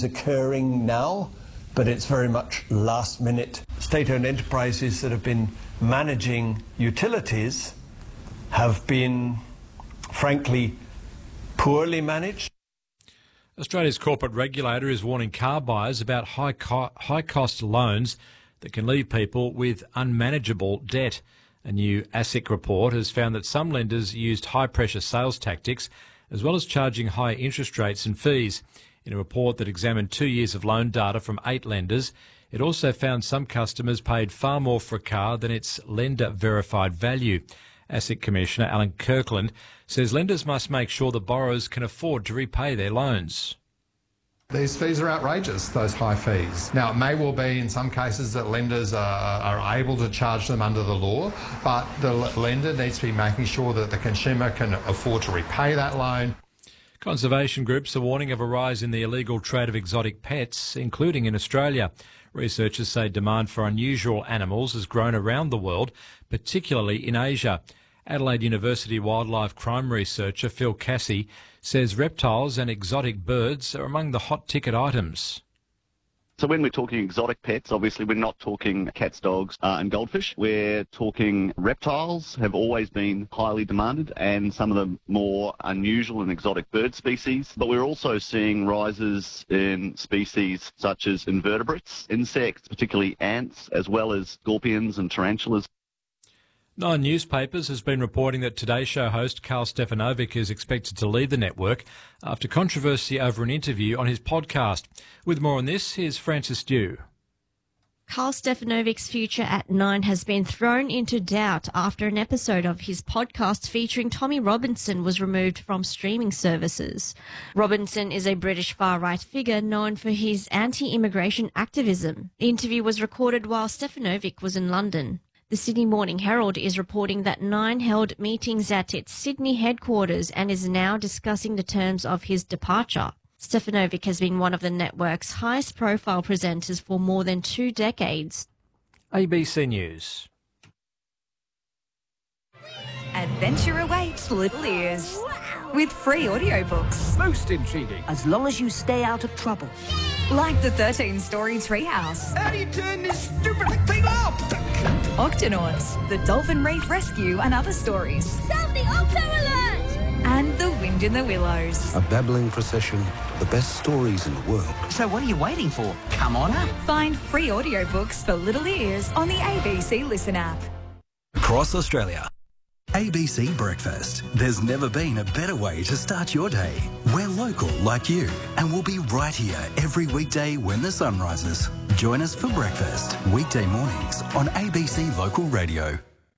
occurring now, but it's very much last minute. State-owned enterprises that have been managing utilities have been, frankly, poorly managed. Australia's corporate regulator is warning car buyers about high-cost loans that can leave people with unmanageable debt. A new ASIC report has found that some lenders used high-pressure sales tactics as well as charging high interest rates and fees. In a report that examined 2 years of loan data from 8 lenders, it also found some customers paid far more for a car than its lender-verified value. ASIC Commissioner Alan Kirkland says lenders must make sure the borrowers can afford to repay their loans. These fees are outrageous, those high fees. Now, it may well be in some cases that lenders are able to charge them under the law, but the lender needs to be making sure that the consumer can afford to repay that loan. Conservation groups are warning of a rise in the illegal trade of exotic pets, including in Australia. Researchers say demand for unusual animals has grown around the world, particularly in Asia. Adelaide University wildlife crime researcher Phil Cassie says reptiles and exotic birds are among the hot ticket items. So when we're talking exotic pets, obviously we're not talking cats, dogs and goldfish. We're talking reptiles have always been highly demanded, and some of the more unusual and exotic bird species. But we're also seeing rises in species such as invertebrates, insects, particularly ants, as well as scorpions and tarantulas. Nine Newspapers has been reporting that Today Show host Carl Stefanovic is expected to leave the network after controversy over an interview on his podcast. With more on this, here's Francis Dew. Carl Stefanovic's future at Nine has been thrown into doubt after an episode of his podcast featuring Tommy Robinson was removed from streaming services. Robinson is a British far-right figure known for his anti-immigration activism. The interview was recorded while Stefanovic was in London. The Sydney Morning Herald is reporting that Nine held meetings at its Sydney headquarters and is now discussing the terms of his departure. Stefanovic has been one of the network's highest-profile presenters for more than 2 decades. ABC News. Adventure awaits Little Ears with free audiobooks. Most intriguing. As long as you stay out of trouble. Like the 13-story Treehouse. How do you turn this stupid thing off? Octonauts, the Dolphin Reef Rescue and other stories. Sound the Octo Alert! And The Wind in the Willows. A babbling procession, the best stories in the world. So what are you waiting for? Come on up. Find free audiobooks for Little Ears on the ABC Listen app. Across Australia. ABC Breakfast. There's never been a better way to start your day. We're local like you, and we'll be right here every weekday when the sun rises. Join us for breakfast, weekday mornings on ABC Local Radio.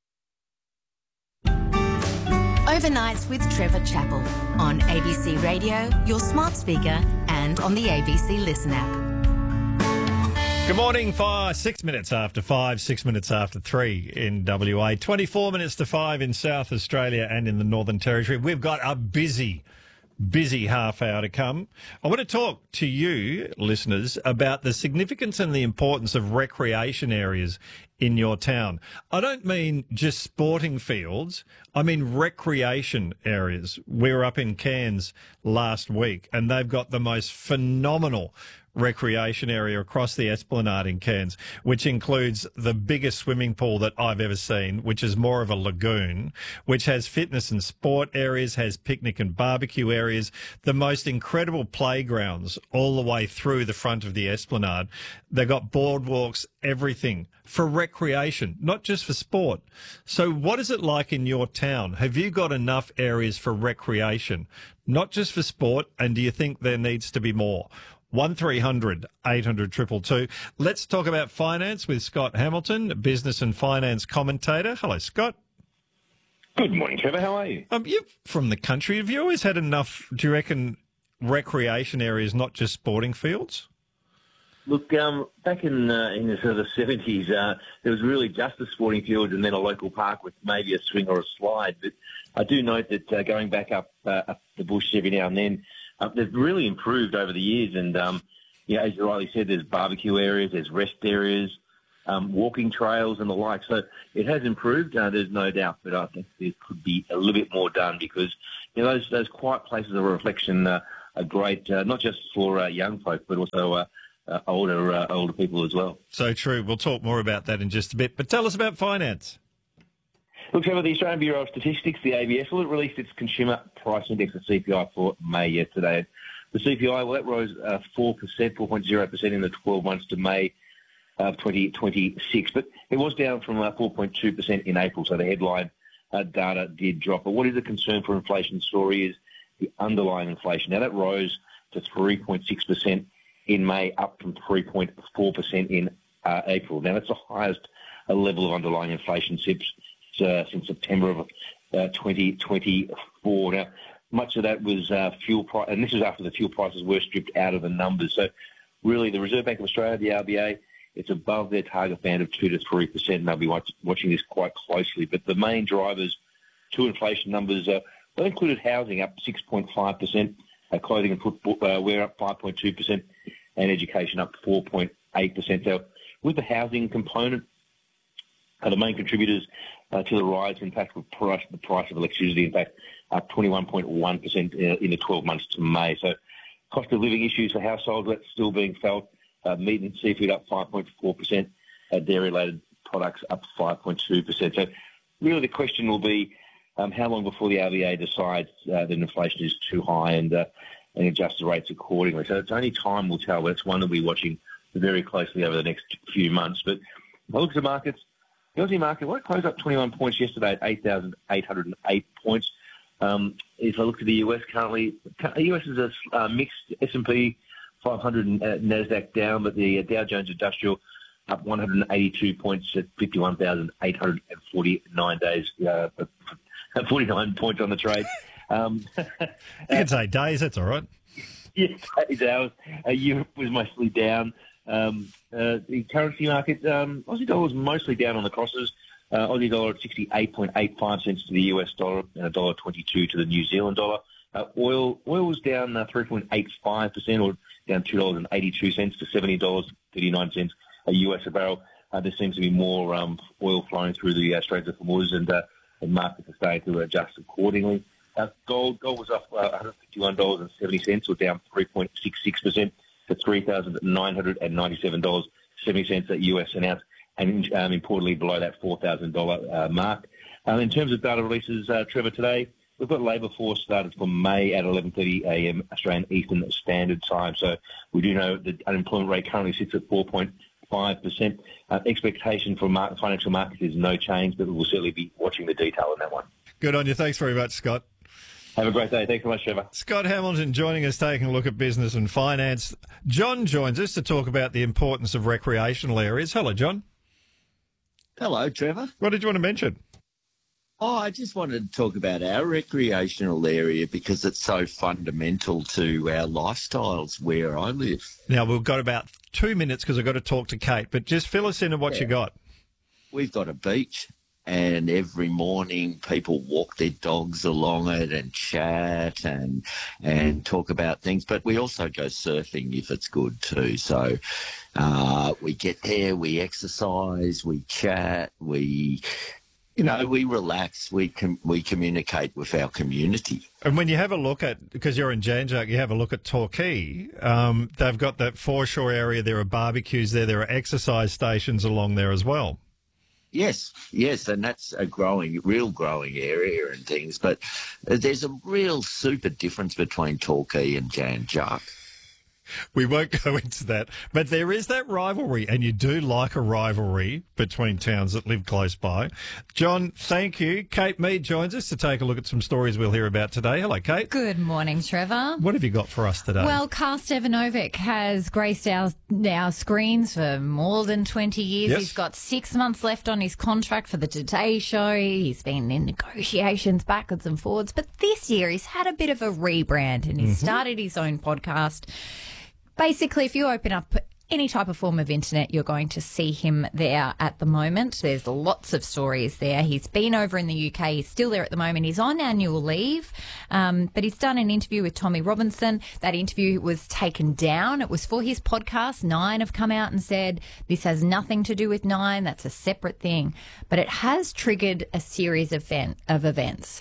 Overnights with Trevor Chappell on ABC Radio, your smart speaker, and on the ABC Listen app. Good morning. 6 minutes after 5, 6 minutes after 3 in WA, 24 minutes to 5 in South Australia and in the Northern Territory. We've got a busy half hour to come. I want to talk to you, listeners, about the significance and the importance of recreation areas in your town. I don't mean just sporting fields. I mean recreation areas. We were up in Cairns last week, and they've got the most phenomenal recreation area across the Esplanade in Cairns, which includes the biggest swimming pool that I've ever seen, which is more of a lagoon, which has fitness and sport areas, has picnic and barbecue areas, the most incredible playgrounds all the way through the front of the Esplanade. They've got boardwalks, everything for recreation, not just for sport. So what is it like in your town? Have you got enough areas for recreation, not just for sport, and do you think there needs to be more? 1300 800 222. Let's talk about finance with Scott Hamilton, business and finance commentator. Hello, Scott. Good morning, Trevor. How are you? You're from the country. Have you always had enough, do you reckon, recreation areas, not just sporting fields? Look, back in the sort of the 70s, there was really just the sporting fields and then a local park with maybe a swing or a slide. But I do note that going back up the bush every now and then, they've really improved over the years, and as you rightly said, there's barbecue areas, there's rest areas, walking trails and the like. So it has improved, there's no doubt, but I think there could be a little bit more done because those quiet places are a reflection great, not just for young folk, but also older people as well. So true. We'll talk more about that in just a bit. But tell us about finance. Look, Trevor, the Australian Bureau of Statistics, the ABS, it released its Consumer Price Index, the CPI, for May yesterday. The CPI, well, that rose 4.0% in the 12 months to May of 2026, but it was down from 4.2% in April, so the headline data did drop. But what is a concern for inflation story is the underlying inflation. Now, that rose to 3.6% in May, up from 3.4% in April. Now, that's the highest level of underlying inflation since September of 2024. Now, much of that was fuel price, and this is after the fuel prices were stripped out of the numbers. So, really, the Reserve Bank of Australia, the RBA, it's above their target band of 2 to 3%, and they'll be watching this quite closely. But the main drivers to inflation numbers, they included housing up 6.5%, clothing and footwear up 5.2%, and education up 4.8%. So, with the housing component, the main contributors to the rise, in fact, were the price of electricity, in fact, up 21.1% in the 12 months to May. So cost of living issues for households, that's still being felt. Meat and seafood up 5.4%, dairy-related products up 5.2%. So really the question will be how long before the RBA decides that inflation is too high and adjusts the rates accordingly. So it's only time will tell, but it's one that we'll be watching very closely over the next few months. But if I look at the markets, the Aussie market, well, it closed up 21 points yesterday at 8,808 points. If I look at the US currently, the US is a mixed S&P 500 and NASDAQ down, but the Dow Jones Industrial up 182 points at 51,849 days, 49 points on the trade. You can say days, that's all right. Yes, days, hours. Europe was mostly down. The currency market, Aussie dollar was mostly down on the crosses. Aussie dollar at 68.85 cents to the US dollar and $1.22 to the New Zealand dollar. Oil was down 3.85%, or down $2.82 to $70.39 a US a barrel. There seems to be more oil flowing through the Straits of Hormuz, and markets are starting to adjust accordingly. Gold was up $151.70, or down 3.66% to $3,997.70 at US an ounce, and importantly below that $4,000 mark. In terms of data releases, Trevor, today we've got labour force started for May at 11:30 a.m. Australian Eastern Standard Time. So we do know the unemployment rate currently sits at 4.5%. Expectation for financial markets is no change, but we will certainly be watching the detail on that one. Good on you. Thanks very much, Scott. Have a great day. Thanks so much, Trevor. Scott Hamilton joining us, taking a look at business and finance. John joins us to talk about the importance of recreational areas. Hello, John. Hello, Trevor. What did you want to mention? Oh, I just wanted to talk about our recreational area because it's so fundamental to our lifestyles where I live. Now, we've got about 2 minutes because I've got to talk to Kate, but just fill us in on what you got. We've got a beach, and every morning people walk their dogs along it and chat and talk about things. But we also go surfing if it's good too. So we get there, we exercise, we chat, we relax, we communicate with our community. And when you have a look at, because you're in Jan Juc, you have a look at Torquay, they've got that foreshore area, there are barbecues there are exercise stations along there as well. Yes, and that's a real growing area and things. But there's a real super difference between Torquay and Jan Juc. We won't go into that, but there is that rivalry, and you do like a rivalry between towns that live close by. John, thank you. Kate Mead joins us to take a look at some stories we'll hear about today. Hello, Kate. Good morning, Trevor. What have you got for us today? Well, Karl Stefanovic has graced our screens for more than 20 years. Yes. He's got 6 months left on his contract for the Today Show. He's been in negotiations backwards and forwards, but this year he's had a bit of a rebrand and he's started his own podcast. Basically, if you open up any type of form of internet, you're going to see him there at the moment. There's lots of stories there. He's been over in the UK. He's still there at the moment. He's on annual leave, but he's done an interview with Tommy Robinson. That interview was taken down. It was for his podcast. Nine have come out and said this has nothing to do with Nine. That's a separate thing. But it has triggered a series of events.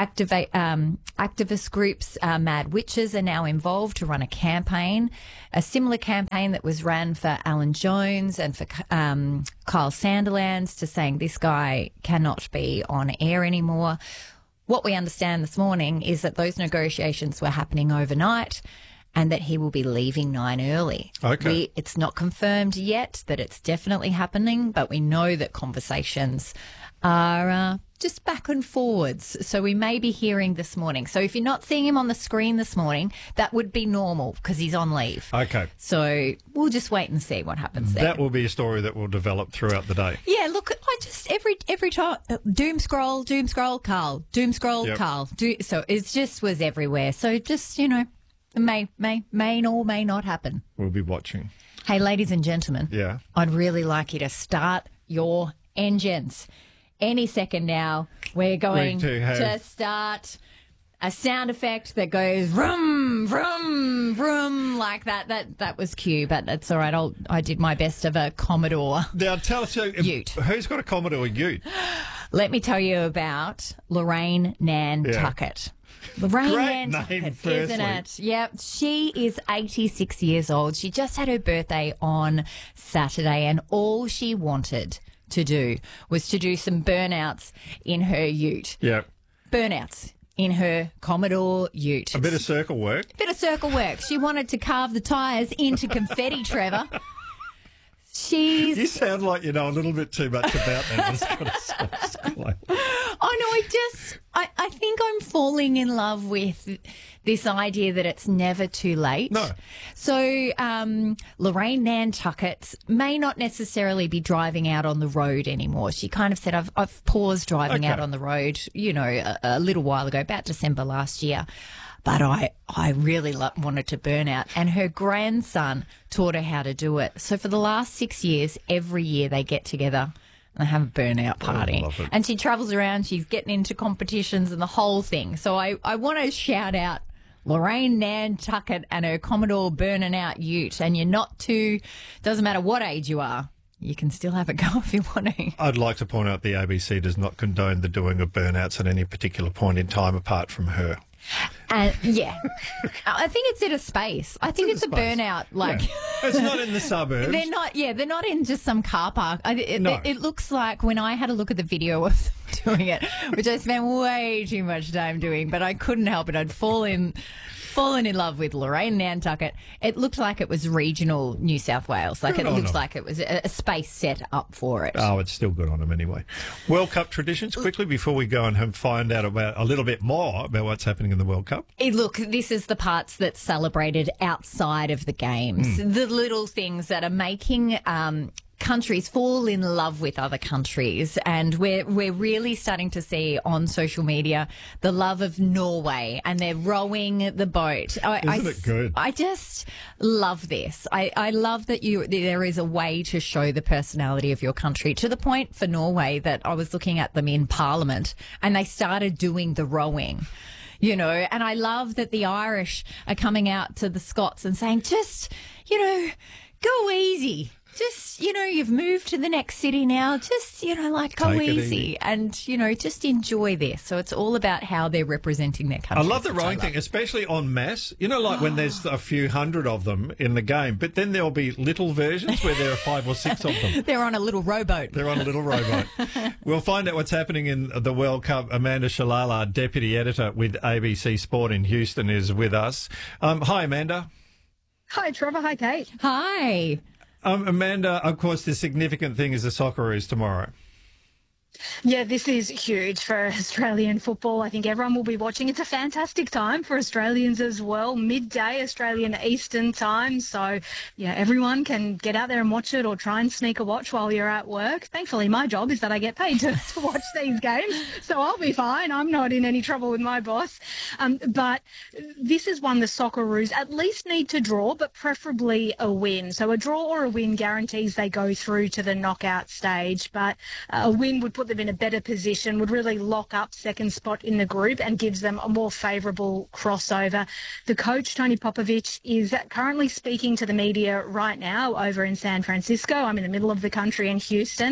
Activist groups, Mad Witches, are now involved to run a campaign, a similar campaign that was ran for Alan Jones and for Kyle Sandilands, to saying this guy cannot be on air anymore. What we understand this morning is that those negotiations were happening overnight and that he will be leaving Nine early. Okay. It's not confirmed yet that it's definitely happening, but we know that conversations are just back and forwards. So we may be hearing this morning. So if you're not seeing him on the screen this morning, that would be normal because he's on leave. Okay. So we'll just wait and see what happens there. That will be a story that will develop throughout the day. Yeah, look, I just every time doom scroll, Carl, doom scroll, Yep. Carl. So it just was everywhere. So just, it may or may not happen. We'll be watching. Hey, ladies and gentlemen. Yeah. I'd really like you to start your engines. Any second now, we're going to start a sound effect that goes vroom, vroom, vroom, like that. That was cue, but that's all right. I did my best of a Commodore Now, tell us, Ute. Who's got a Commodore Ute? Let me tell you about Lorraine Nantucket. Lorraine Great Nantucket, name, firstly. isn't it? Yep. She is 86 years old. She just had her birthday on Saturday, and all she wanted to do was to do some burnouts in her ute. Yeah. Burnouts in her Commodore Ute. A bit of circle work. She wanted to carve the tyres into confetti, Trevor. You sound like you know a little bit too much about that. Just got to say. Oh, no, I think I'm falling in love with this idea that it's never too late. No. So Lorraine Nantucket may not necessarily be driving out on the road anymore. She kind of said, I've paused driving out on the road, a little while ago, about December last year. But I really wanted to burn out. And her grandson taught her how to do it. So for the last 6 years, every year they get together and they have a burnout party. love it. And she travels around, she's getting into competitions and the whole thing. So I want to shout out Lorraine Nantucket and her Commodore burning out ute. And you're not doesn't matter what age you are, you can still have a go if you want to. I'd like to point out the ABC does not condone the doing of burnouts at any particular point in time apart from her. And yeah, I think it's in a space. I think it's a burnout. Like It's not in the suburbs. They're not. Yeah, they're not in just some car park. No. It looks like when I had a look at the video of them doing it, which I spent way too much time doing, but I couldn't help it. I'd fallen in love with Lorraine Nantucket. It looked like it was regional New South Wales. Like Good it on looked them. like it was a space set up for it. Oh, it's still good on them anyway. World Cup traditions, quickly, before we go and find out about a little bit more about what's happening in the World Cup. Look, this is the parts that's celebrated outside of the games. The little things that are making countries fall in love with other countries, and we're really starting to see on social media the love of Norway, and they're rowing the boat. Isn't it good? I just love this. I love that there is a way to show the personality of your country, to the point for Norway that I was looking at them in Parliament and they started doing the rowing. And I love that the Irish are coming out to the Scots and saying, just, go easy. Just, you've moved to the next city now. Just, go Take it easy. easy. And, just enjoy this. So it's all about how they're representing their country. I love the rowing thing, especially en masse. Like when there's a few hundred of them in the game, but then there'll be little versions where there are 5 or 6 of them. They're on a little rowboat. We'll find out what's happening in the World Cup. Amanda Shalala, Deputy Editor with ABC Sport in Houston, is with us. Hi, Amanda. Hi, Trevor. Hi, Kate. Hi. Amanda, of course, the significant thing is the Socceroos tomorrow. Yeah, this is huge for Australian football. I think everyone will be watching. It's a fantastic time for Australians as well. Midday Australian Eastern time. So, yeah, everyone can get out there and watch it or try and sneak a watch while you're at work. Thankfully, my job is that I get paid to watch these games. So I'll be fine. I'm not in any trouble with my boss. But this is one the Socceroos at least need to draw, but preferably a win. So a draw or a win guarantees they go through to the knockout stage. But a win would put them in a better position, would really lock up second spot in the group and gives them a more favourable crossover. The coach, Tony Popovich, is currently speaking to the media right now over in San Francisco. I'm in the middle of the country in Houston,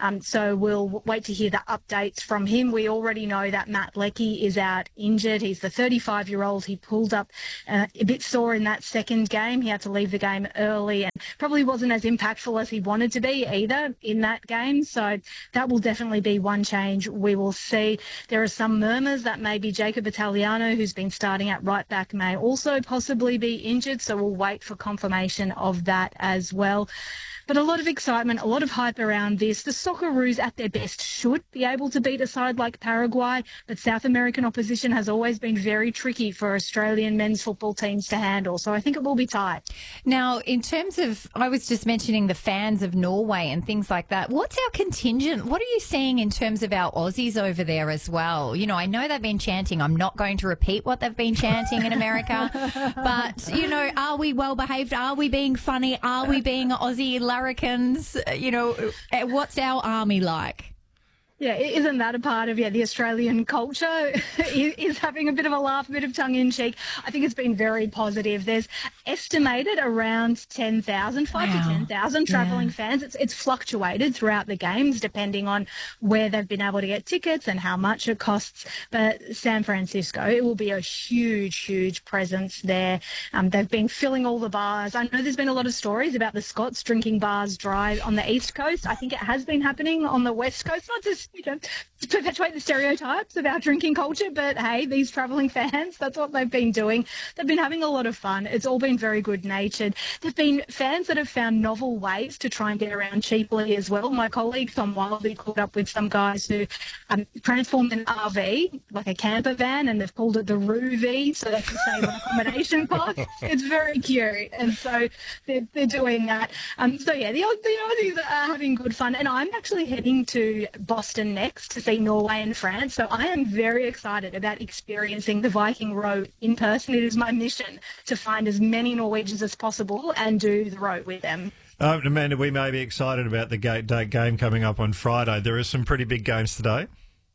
so we'll wait to hear the updates from him. We already know that Matt Leckie is out injured. He's the 35-year-old. He pulled up a bit sore in that second game. He had to leave the game early and probably wasn't as impactful as he wanted to be either in that game. So that will definitely be one change we will see. There are some murmurs that maybe Jacob Italiano, who's been starting at right back, may also possibly be injured, so we'll wait for confirmation of that as well. But a lot of excitement, a lot of hype around this. The Socceroos at their best should be able to beat a side like Paraguay, but South American opposition has always been very tricky for Australian men's football teams to handle. So I think it will be tight. Now, in terms of, I was just mentioning the fans of Norway and things like that. What's our contingent? What are you seeing in terms of our Aussies over there as well? You know, I know they've been chanting. I'm not going to repeat what they've been chanting in America. But, you know, are we well behaved? Are we being funny? Are we being Aussie larrikins? You know, what's our army like? Yeah, isn't that a part of the Australian culture? is having a bit of a laugh, a bit of tongue-in-cheek. I think it's been very positive. There's estimated around 10,000, 5 to 10,000 travelling fans. It's fluctuated throughout the games depending on where they've been able to get tickets and how much it costs. But San Francisco, it will be a huge, huge presence there. They've been filling all the bars. I know there's been a lot of stories about the Scots drinking bars dry on the East Coast. I think it has been happening on the West Coast, not just to perpetuate the stereotypes of our drinking culture, but hey, these travelling fans, that's what they've been doing. They've been having a lot of fun. It's all been very good-natured. There've been fans that have found novel ways to try and get around cheaply as well. My colleague Tom Wildy caught up with some guys who transformed an RV, like a camper van, and they've called it the Roo-V so they can save on accommodation costs. It's very cute, and so they're doing that. So yeah, the Aussies are having good fun, and I'm actually heading to Boston next to see Norway and France. So I am very excited about experiencing the Viking Row in person. It is my mission to find as many Norwegians as possible and do the row with them. Amanda, we may be excited about the game coming up on Friday. There are some pretty big games today.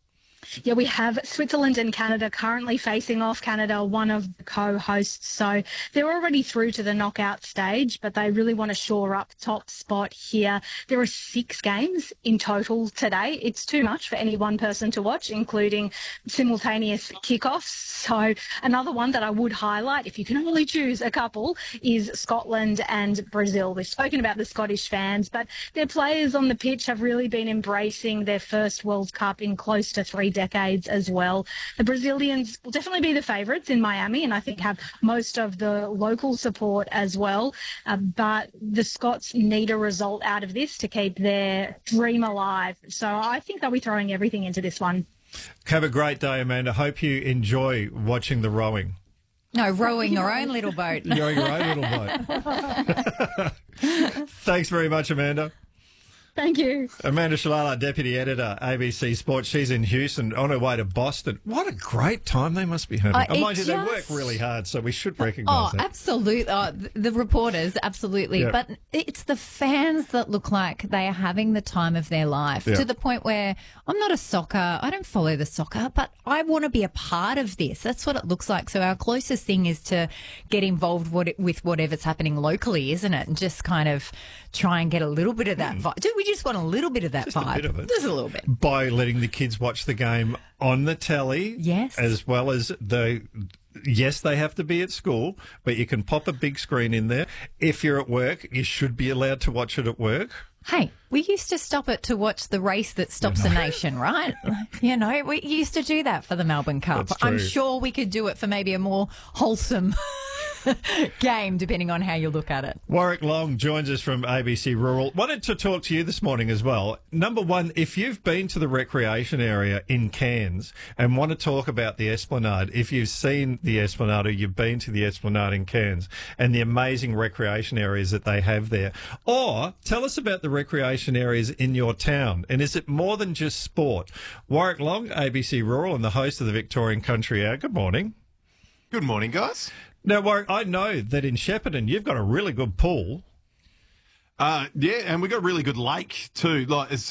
Yeah, we have Switzerland and Canada currently facing off. Canada, one of the co-hosts. So they're already through to the knockout stage, but they really want to shore up top spot here. There are 6 games in total today. It's too much for any one person to watch, including simultaneous kickoffs. So another one that I would highlight, if you can only choose a couple, is Scotland and Brazil. We've spoken about the Scottish fans, but their players on the pitch have really been embracing their first World Cup in close to 3 decades as well. The Brazilians will definitely be the favourites in Miami and I think have most of the local support as well. But the Scots need a result out of this to keep their dream alive. So I think they'll be throwing everything into this one. Have a great day, Amanda. Hope you enjoy watching the rowing. No, rowing your own little boat. Rowing your own little boat. Thanks very much, Amanda. Thank you. Amanda Shalala, Deputy Editor, ABC Sports. She's in Houston on her way to Boston. What a great time they must be having. Mind you, they work really hard, so we should recognise that. Absolutely. The reporters, absolutely. Yep. But it's the fans that look like they are having the time of their life, to the point where I don't follow the soccer, but I want to be a part of this. That's what it looks like. So our closest thing is to get involved with whatever's happening locally, isn't it? And just kind of try and get a little bit of that vibe. We just want a little bit of that vibe. A bit of it. Just a little bit. By letting the kids watch the game on the telly. Yes. As well as yes, they have to be at school, but you can pop a big screen in there. If you're at work, you should be allowed to watch it at work. Hey, we used to stop it to watch the race that stops a nation, right? We used to do that for the Melbourne Cup. I'm sure we could do it for maybe a more wholesome game, depending on how you look at it. Warwick Long joins us from ABC Rural. Wanted to talk to you this morning as well. Number one, if you've been to the recreation area in Cairns and want to talk about the Esplanade, if you've seen the Esplanade or you've been to the Esplanade in Cairns and the amazing recreation areas that they have there, or tell us about the recreation areas in your town. And is it more than just sport? Warwick Long, ABC Rural, and the host of the Victorian Country Hour. Good morning. Good morning, guys. Now, Warwick, I know that in Shepparton you've got a really good pool. Yeah, and we've got a really good lake too.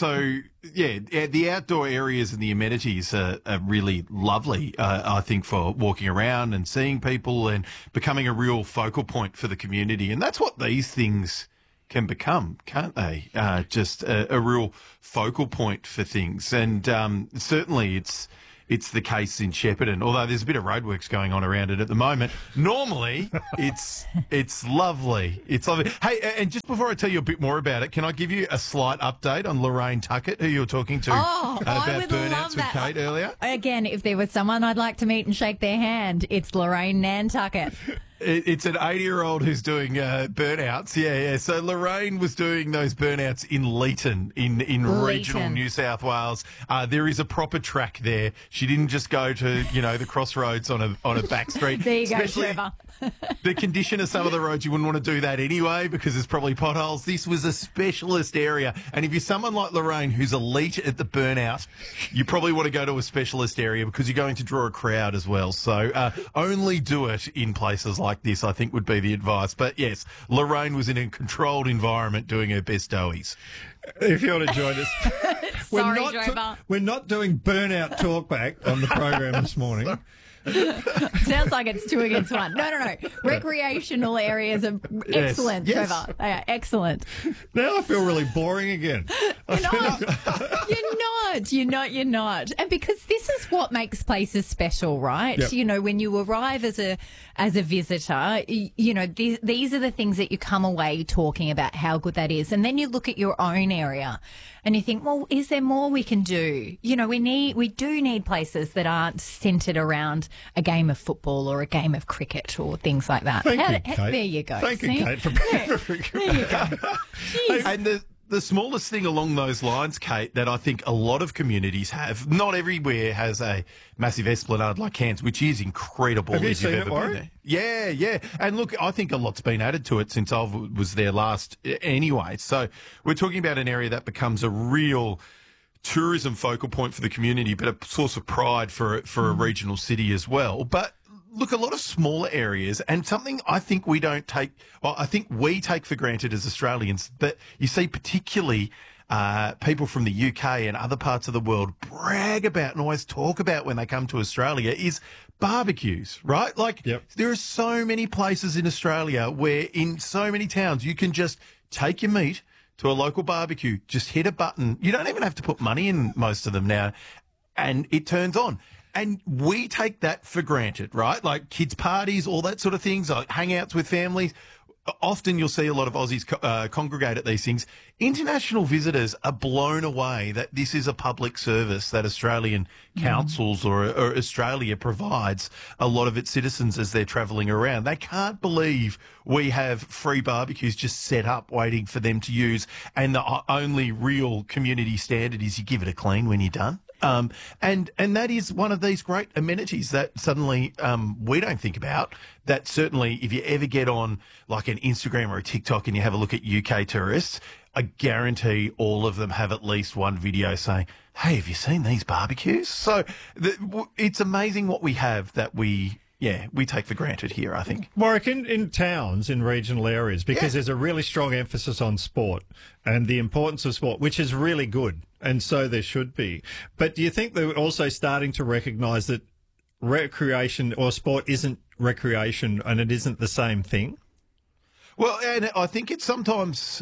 The outdoor areas and the amenities are really lovely, I think, for walking around and seeing people and becoming a real focal point for the community. And that's what these things can become, can't they? Just a real focal point for things. And certainly it's the case in Shepparton, although there's a bit of roadworks going on around it at the moment. Normally, it's lovely. It's lovely. Hey, and just before I tell you a bit more about it, can I give you a slight update on Lorraine Tuckett, who you were talking to about burnouts with Kate earlier? Again, if there was someone I'd like to meet and shake their hand, it's Lorraine Nantucket. It's an 80-year-old who's doing burnouts. Yeah. So Lorraine was doing those burnouts in Leeton, in regional New South Wales. There is a proper track there. She didn't just go to, the crossroads on a back street. There you go, Trevor. The condition of some of the roads, you wouldn't want to do that anyway because there's probably potholes. This was a specialist area. And if you're someone like Lorraine who's elite at the burnout, you probably want to go to a specialist area because you're going to draw a crowd as well. So only do it in places like this, I think, would be the advice. But yes, Lorraine was in a controlled environment doing her best doughies. If you want to join us. Sorry, Trevor. We're not doing burnout talkback on the program this morning. Sounds like it's 2 against 1. No. Recreational areas are excellent, Yes. Trevor. They are excellent. Now I feel really boring again. You're not. And because this is what makes places special, right? Yep. When you arrive as a visitor, these are the things that you come away talking about how good that is. And then you look at your own area and you think, well, is there more we can do? We do need places that aren't centred around a game of football or a game of cricket or things like that. Thank you, Kate. There you go. Thank you, Kate, for There you go. And the smallest thing along those lines, Kate, that I think a lot of communities have, not everywhere has a massive esplanade like Cairns, which is incredible. Have you if you've seen ever it, been Warwick? there. Yeah. And look, I think a lot's been added to it since I was there last anyway. So we're talking about an area that becomes a real tourism focal point for the community, but a source of pride for a regional city as well. But look, a lot of smaller areas, and something I think we take for granted as Australians, that you see particularly people from the UK and other parts of the world brag about and always talk about when they come to Australia is barbecues, right? There are so many places in Australia where in so many towns you can just take your meat to a local barbecue, just hit a button. You don't even have to put money in most of them now, and it turns on. And we take that for granted, right? Like kids' parties, all that sort of things, like hangouts with families. Often you'll see a lot of Aussies congregate at these things. International visitors are blown away that this is a public service that Australian councils or Australia provides a lot of its citizens as they're travelling around. They can't believe we have free barbecues just set up waiting for them to use, and the only real community standard is you give it a clean when you're done. And that is one of these great amenities that suddenly we don't think about. That certainly, if you ever get on like an Instagram or a TikTok and you have a look at UK tourists, I guarantee all of them have at least one video saying, "Hey, have you seen these barbecues?" So it's amazing what we have that we take for granted here, I think. Warwick, in towns, in regional areas, because there's a really strong emphasis on sport and the importance of sport, which is really good, and so there should be. But do you think they're also starting to recognise that recreation or sport isn't recreation and it isn't the same thing? Well, and I think it's sometimes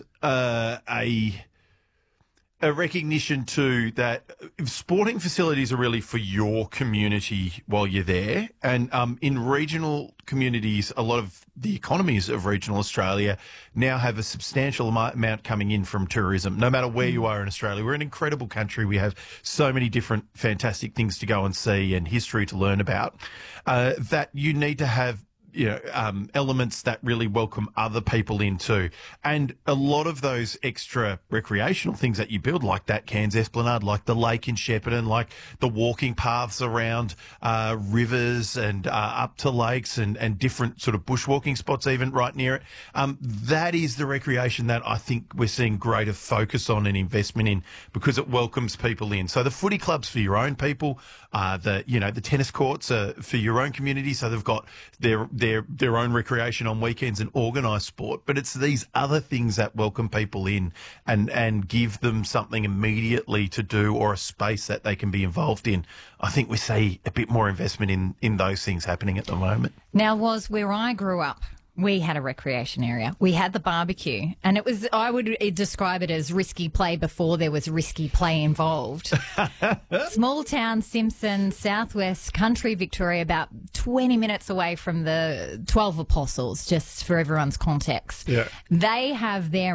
a recognition too that sporting facilities are really for your community while you're there. And in regional communities, a lot of the economies of regional Australia now have a substantial amount coming in from tourism. No matter where you are in Australia, we're an incredible country. We have so many different fantastic things to go and see and history to learn about, that you need to have elements that really welcome other people in too. And a lot of those extra recreational things that you build, like that Cairns Esplanade, like the lake in Shepparton, like the walking paths around rivers and up to lakes and different sort of bushwalking spots even right near it. That is the recreation that I think we're seeing greater focus on and investment in, because it welcomes people in. So the footy clubs for your own people, the tennis courts are for your own community, so they've got their own recreation on weekends and organised sport. But it's these other things that welcome people in and give them something immediately to do, or a space that they can be involved in. I think we see a bit more investment in those things happening at the moment. Now, was where I grew up, we had a recreation area. We had the barbecue, and I would describe it as risky play before there was risky play involved. Small town Simpson, southwest country Victoria, about 20 minutes away from the 12 Apostles, just for everyone's context. Yeah. They have their